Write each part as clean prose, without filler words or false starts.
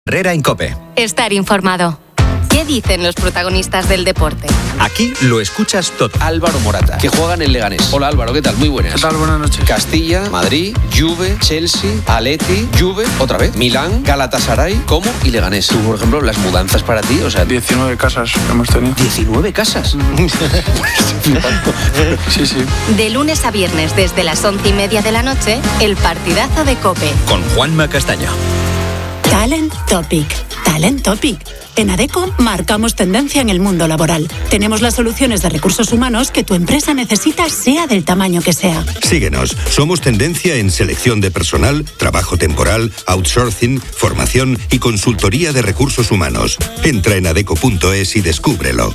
Herrera en COPE. Estar informado. ¿Qué dicen los protagonistas del deporte? Aquí lo escuchas todo. Álvaro Morata, que juega en el Leganés. Hola Álvaro, ¿qué tal? Muy buenas. ¿Qué tal? Buenas noches. Castilla, Madrid, Juve, Chelsea, Atleti, Juve, otra vez, Milán, Galatasaray, Como y Leganés. Tú, por ejemplo, las mudanzas para ti, 19 casas que hemos tenido. ¿19 casas? Sí. De lunes a viernes, desde las 11:30 de la noche, el partidazo de COPE. Con Juanma Castaño. Talent Topic. Talent Topic. En Adecco marcamos tendencia en el mundo laboral. Tenemos las soluciones de recursos humanos que tu empresa necesita, sea del tamaño que sea. Síguenos. Somos tendencia en selección de personal, trabajo temporal, outsourcing, formación y consultoría de recursos humanos. Entra en adecco.es y descúbrelo.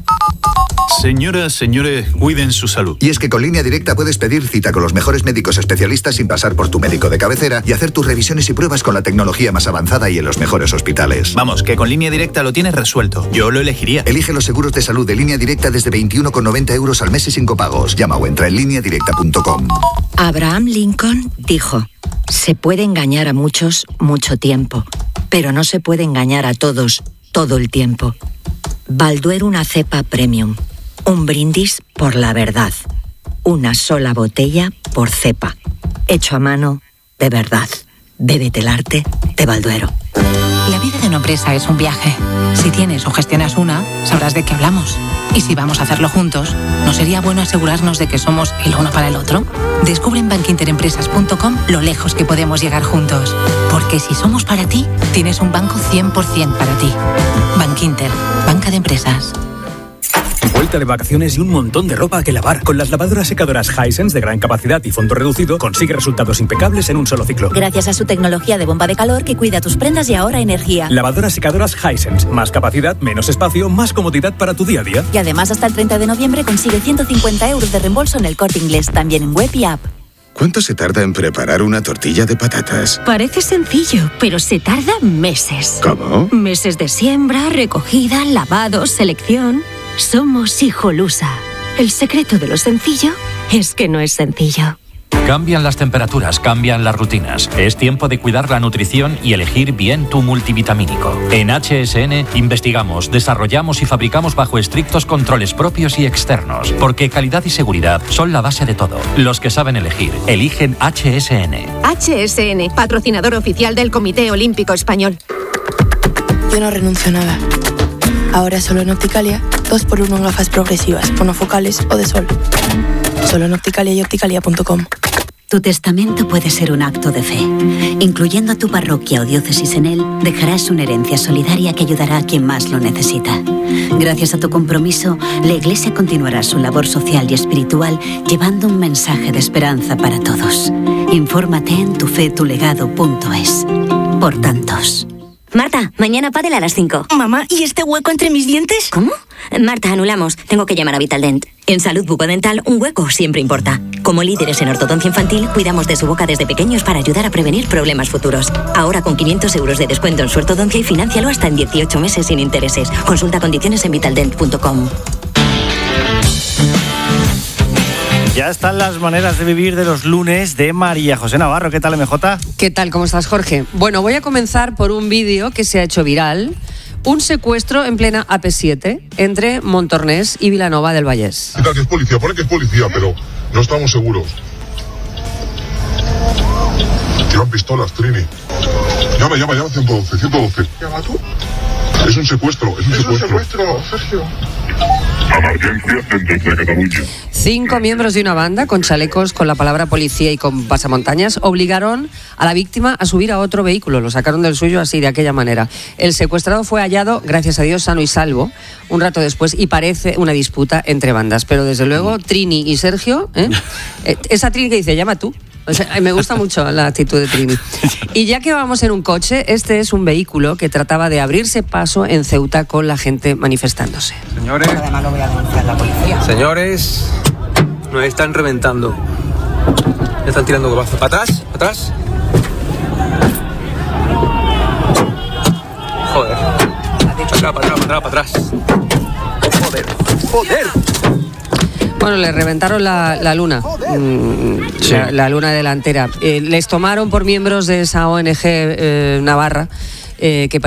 Señoras, señores, cuiden su salud. Y es que con Línea Directa puedes pedir cita con los mejores médicos especialistas sin pasar por tu médico de cabecera y hacer tus revisiones y pruebas con la tecnología más avanzada y en los mejores hospitales. Vamos, que con Línea Directa lo tienes resuelto. Yo lo elegiría. Elige los seguros de salud de Línea Directa desde 21,90 € al mes y sin copagos. Llama o entra en lineadirecta.com. Abraham Lincoln dijo: se puede engañar a muchos mucho tiempo, pero no se puede engañar a todos todo el tiempo. Balduero, una cepa premium. Un brindis por la verdad. Una sola botella por cepa. Hecho a mano, de verdad. Bébete el arte de Balduero. La vida de una empresa es un viaje. Si tienes o gestionas una, sabrás de qué hablamos. Y si vamos a hacerlo juntos, ¿no sería bueno asegurarnos de que somos el uno para el otro? Descubre en bankinterempresas.com lo lejos que podemos llegar juntos. Porque si somos para ti, tienes un banco 100% para ti. Bankinter, banca de empresas. Vuelta de vacaciones y un montón de ropa que lavar. Con las lavadoras secadoras Hisense de gran capacidad y fondo reducido, consigue resultados impecables en un solo ciclo. Gracias a su tecnología de bomba de calor que cuida tus prendas y ahorra energía. Lavadoras secadoras Hisense. Más capacidad, menos espacio, más comodidad para tu día a día. Y además, hasta el 30 de noviembre consigue 150 € de reembolso en el Corte Inglés, también en web y app. ¿Cuánto se tarda en preparar una tortilla de patatas? Parece sencillo, pero se tarda meses. ¿Cómo? Meses de siembra, recogida, lavado, selección. Somos Hijolusa. El secreto de lo sencillo es que no es sencillo. Cambian las temperaturas, cambian las rutinas. Es tiempo de cuidar la nutrición y elegir bien tu multivitamínico. En HSN investigamos, desarrollamos y fabricamos bajo estrictos controles propios y externos. Porque calidad y seguridad son la base de todo. Los que saben elegir, eligen HSN. HSN, patrocinador oficial del Comité Olímpico Español. Yo no renuncio a nada. Ahora solo en Opticalia, 2x1 en gafas progresivas, monofocales o de sol. Solo en Opticalia y opticalia.com. Tu testamento puede ser un acto de fe. Incluyendo a tu parroquia o diócesis en él, dejarás una herencia solidaria que ayudará a quien más lo necesita. Gracias a tu compromiso, la Iglesia continuará su labor social y espiritual llevando un mensaje de esperanza para todos. Infórmate en tufetulegado.es. Por tantos. Marta, mañana pádel a las 5. Mamá, ¿y este hueco entre mis dientes? ¿Cómo? Marta, anulamos. Tengo que llamar a Vitaldent. En salud bucodental, un hueco siempre importa. Como líderes en ortodoncia infantil, cuidamos de su boca desde pequeños para ayudar a prevenir problemas futuros. Ahora con 500 € de descuento en su ortodoncia y financialo hasta en 18 meses sin intereses. Consulta condiciones en vitaldent.com. Ya están las maneras de vivir de los lunes de María José Navarro. ¿Qué tal, MJ? ¿Qué tal? ¿Cómo estás, Jorge? Bueno, voy a comenzar por un vídeo que se ha hecho viral. Un secuestro en plena AP7 entre Montornès y Vilanova del Vallès. ¿Qué tal? Que es policía, pone que es policía, pero no estamos seguros. Llevan pistolas, Trini. Llama, 112. ¿Llama tú? Es un secuestro, Es un secuestro, Sergio. Emergencia, centros de Cataluña. 5 miembros de una banda con chalecos con la palabra policía y con pasamontañas obligaron a la víctima a subir a otro vehículo. Lo sacaron del suyo así, de aquella manera. El secuestrado fue hallado, gracias a Dios, sano y salvo, un rato después, y parece una disputa entre bandas. Pero desde luego, Trini y Sergio, esa Trini que dice, llama tú. O sea, me gusta mucho la actitud de Trini. Y ya que vamos en un coche, este es un vehículo que trataba de abrirse paso en Ceuta con la gente manifestándose. Señores, además lo voy a denunciar a la policía. Señores, nos están reventando. Ya están tirando golpazos. ¿Para atrás? Joder. Para atrás. Joder. Bueno, le reventaron la luna, Sí. la luna delantera. Les tomaron por miembros de esa ONG navarra que